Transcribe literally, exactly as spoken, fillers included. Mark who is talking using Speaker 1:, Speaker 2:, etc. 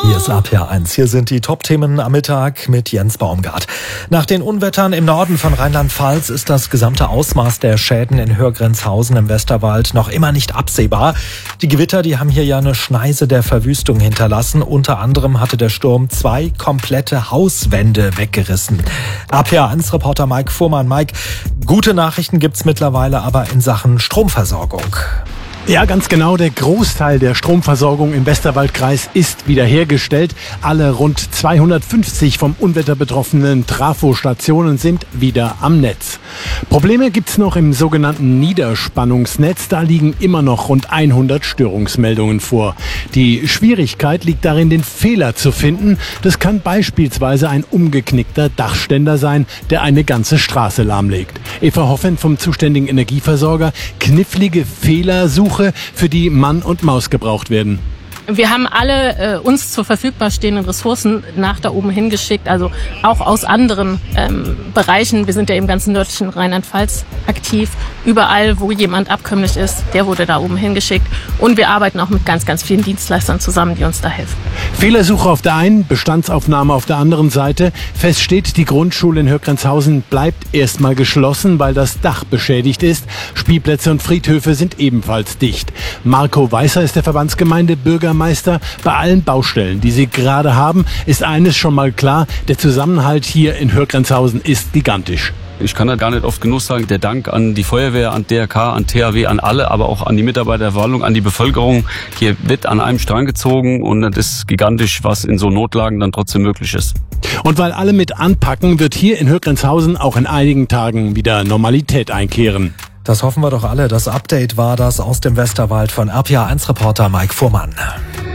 Speaker 1: Hier ist R P R eins. Hier sind die Top-Themen am Mittag mit Jens Baumgart. Nach den Unwettern im Norden von Rheinland-Pfalz ist das gesamte Ausmaß der Schäden in Hörgrenzhausen im Westerwald noch immer nicht absehbar. Die Gewitter, die haben hier ja eine Schneise der Verwüstung hinterlassen. Unter anderem hatte der Sturm zwei komplette Hauswände weggerissen. R P R eins Reporter Mike Fuhrmann. Mike, gute Nachrichten gibt's mittlerweile aber in Sachen Stromversorgung.
Speaker 2: Ja, ganz genau. Der Großteil der Stromversorgung im Westerwaldkreis ist wiederhergestellt. Alle rund zweihundertfünfzig vom Unwetter betroffenen Trafostationen sind wieder am Netz. Probleme gibt's noch im sogenannten Niederspannungsnetz. Da liegen immer noch rund hundert Störungsmeldungen vor. Die Schwierigkeit liegt darin, den Fehler zu finden. Das kann beispielsweise ein umgeknickter Dachständer sein, der eine ganze Straße lahmlegt. Eva Hoffen vom zuständigen Energieversorger: knifflige Fehlersuche, für die Mann und Maus gebraucht werden.
Speaker 3: Wir haben alle äh, uns zur verfügbar stehenden Ressourcen nach da oben hingeschickt, also auch aus anderen ähm, Bereichen. Wir sind ja im ganzen nördlichen Rheinland-Pfalz aktiv. Überall, wo jemand abkömmlich ist, der wurde da oben hingeschickt. Und wir arbeiten auch mit ganz, ganz vielen Dienstleistern zusammen, die uns da helfen.
Speaker 2: Fehlersuche auf der einen, Bestandsaufnahme auf der anderen Seite. Fest steht, die Grundschule in Hörgrenzhausen bleibt erstmal geschlossen, weil das Dach beschädigt ist. Spielplätze und Friedhöfe sind ebenfalls dicht. Marco Weißer ist der Verbandsgemeinde Bürgermeister. Bei allen Baustellen, die sie gerade haben, ist eines schon mal klar: Der Zusammenhalt hier in Hörgrenzhausen ist gigantisch.
Speaker 4: Ich kann da gar nicht oft genug sagen, der Dank an die Feuerwehr, an D R K, an T H W, an alle, aber auch an die Mitarbeiter der Verwaltung, an die Bevölkerung. Hier wird an einem Strang gezogen und das ist gigantisch, was in so Notlagen dann trotzdem möglich ist.
Speaker 2: Und weil alle mit anpacken, wird hier in Hörgrenzhausen auch in einigen Tagen wieder Normalität einkehren.
Speaker 1: Das hoffen wir doch alle. Das Update war das aus dem Westerwald von R P R eins Reporter Mike Fuhrmann.